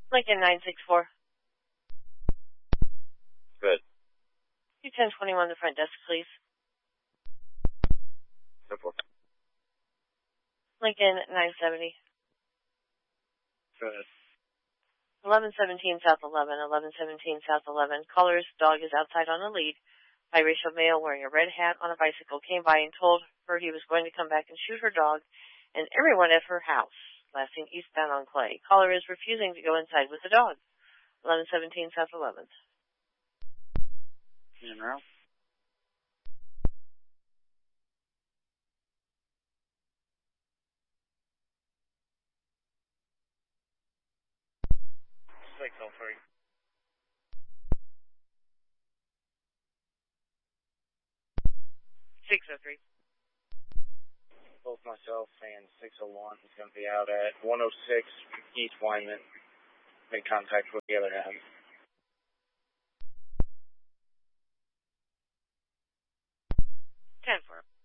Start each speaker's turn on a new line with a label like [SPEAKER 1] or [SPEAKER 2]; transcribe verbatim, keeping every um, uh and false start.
[SPEAKER 1] Lincoln nine six four.
[SPEAKER 2] Good.
[SPEAKER 1] two ten twenty-one, the front desk, please.
[SPEAKER 2] Simple.
[SPEAKER 1] Lincoln nine seventy.
[SPEAKER 2] Good.
[SPEAKER 1] eleven seventeen South eleven, eleven seventeen South eleven. Caller's dog is outside on a lead. Biracial male wearing a red hat on a bicycle came by and told her he was going to come back and shoot her dog and everyone at her house, lasting eastbound on Clay. Caller is refusing to go inside with the dog. eleven seventeen South eleventh.
[SPEAKER 2] General. six oh three.
[SPEAKER 1] six oh three.
[SPEAKER 2] Both myself and six oh one is going to be out at one oh six East Wyman. Make contact with the other hand.
[SPEAKER 1] ten four.